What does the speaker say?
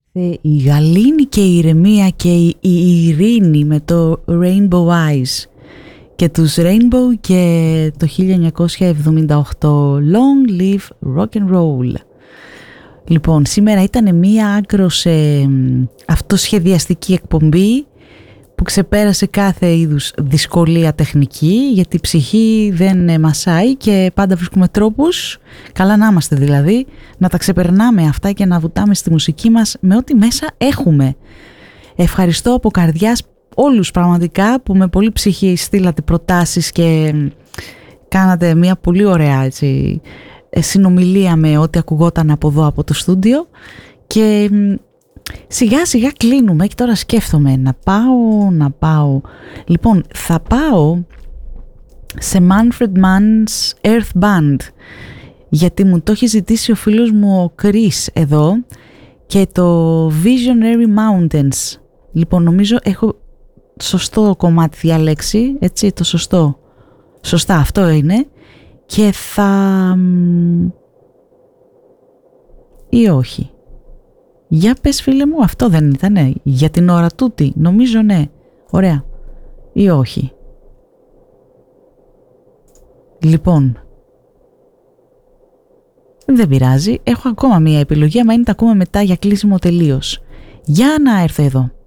Η Γαλήνη και η Ηρεμία και η Ειρήνη με το Rainbow Eyes και τους Rainbow και το 1978 Long Live Rock and Roll. Λοιπόν, σήμερα ήταν μία άκρως αυτοσχεδιαστική εκπομπή που ξεπέρασε κάθε είδους δυσκολία τεχνική, γιατί η ψυχή δεν μασάει και πάντα βρίσκουμε τρόπους, καλά να είμαστε δηλαδή, να τα ξεπερνάμε αυτά και να βουτάμε στη μουσική μας με ό,τι μέσα έχουμε. Ευχαριστώ από καρδιάς όλους πραγματικά που με πολύ ψυχή στείλατε προτάσεις και κάνατε μια πολύ ωραία συνομιλία με ό,τι ακουγόταν από εδώ από το στούντιο. Και σιγά σιγά κλείνουμε και τώρα σκέφτομαι να πάω. Λοιπόν, θα πάω σε Manfred Mann's Earth Band, γιατί μου το έχει ζητήσει ο φίλος μου ο Chris εδώ, και το Visionary Mountains. Λοιπόν, νομίζω έχω σωστό κομμάτι διαλέξει, έτσι, το σωστό. Σωστά, αυτό είναι. Και θα... ή όχι. Για πες φίλε μου, αυτό δεν ήτανε για την ώρα τούτη? Νομίζω ναι. Ωραία. Ή όχι. Λοιπόν, δεν πειράζει. Έχω ακόμα μία επιλογή, άμα είναι τα ακούμε μετά για κλείσιμο τελείως. Για να έρθω εδώ.